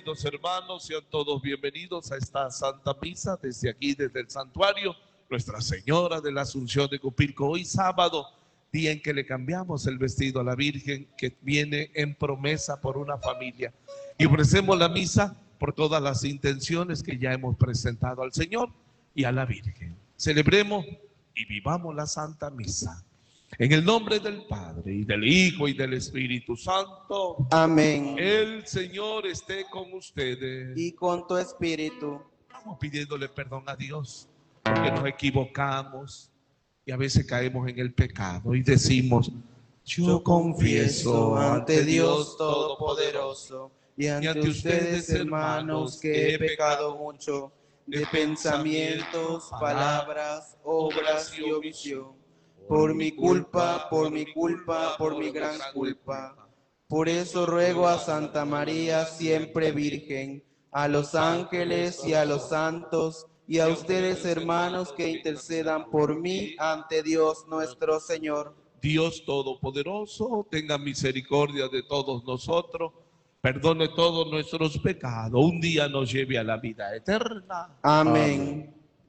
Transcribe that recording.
queridos hermanos, sean todos bienvenidos a esta Santa Misa desde aquí, desde el santuario Nuestra Señora de la Asunción de Copilco. Hoy sábado, día en que le cambiamos el vestido a la Virgen, que viene en promesa por una familia. Y ofrecemos la misa por todas las intenciones que ya hemos presentado al Señor y a la Virgen. Celebremos y vivamos la Santa Misa. En el nombre del Padre, y del Hijo, y del Espíritu Santo. Amén. El Señor esté con ustedes. Y con tu espíritu. Vamos pidiéndole perdón a Dios, porque nos equivocamos y a veces caemos en el pecado y decimos: yo confieso ante Dios Todopoderoso y ante ustedes, hermanos, que he pecado mucho de pensamientos, palabras, obras y omisión. Por mi culpa, por mi culpa, por mi gran culpa. Por eso ruego a Santa María, siempre Virgen, a los ángeles y a los santos, y a ustedes, hermanos, que intercedan por mí ante Dios nuestro Señor. Dios Todopoderoso, tenga misericordia de todos nosotros, perdone todos nuestros pecados, un día nos lleve a la vida eterna. Amén.